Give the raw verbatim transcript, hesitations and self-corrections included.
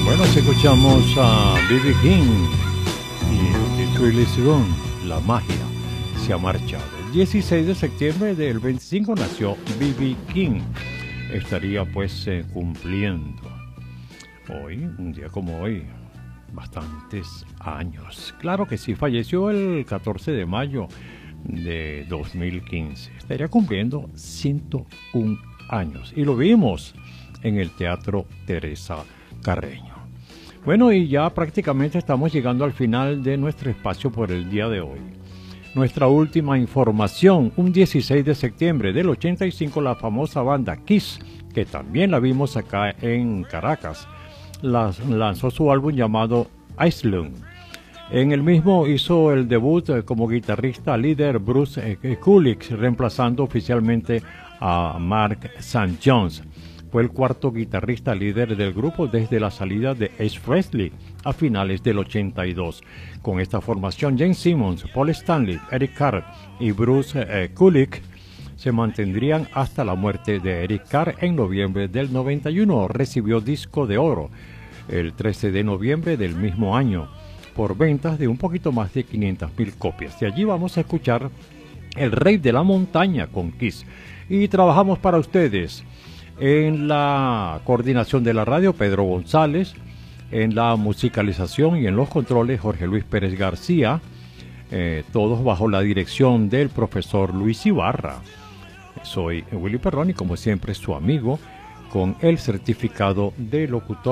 Bueno, si escuchamos a B B King y The Thrill Is Gone, la magia se ha marchado. El dieciséis de septiembre del veinticinco nació B B King. Estaría pues eh, cumpliendo hoy, un día como hoy, bastantes años. Claro que sí, falleció el catorce de mayo de dos mil quince. Estaría cumpliendo ciento uno años. Y lo vimos en el Teatro Teresa Carreño. Bueno, y ya prácticamente estamos llegando al final de nuestro espacio por el día de hoy. Nuestra última información, un dieciséis de septiembre del ochenta y cinco, la famosa banda Kiss, que también la vimos acá en Caracas, las, lanzó su álbum llamado Island. En el mismo hizo el debut como guitarrista líder Bruce Kulick, reemplazando oficialmente a Mark Saint John. Fue el cuarto guitarrista líder del grupo desde la salida de Ace Frehley a finales del ochenta y dos. Con esta formación, Gene Simmons, Paul Stanley, Eric Carr y Bruce eh, Kulick se mantendrían hasta la muerte de Eric Carr en noviembre del noventa y uno. Recibió disco de oro el trece de noviembre del mismo año por ventas de un poquito más de quinientas mil copias. De allí vamos a escuchar El Rey de la Montaña con Kiss. Y trabajamos para ustedes en la coordinación de la radio, Pedro González, en la musicalización y en los controles, Jorge Luis Pérez García, eh, todos bajo la dirección del profesor Luis Ibarra. Soy Willy Perroni, como siempre, su amigo, con el certificado de locutor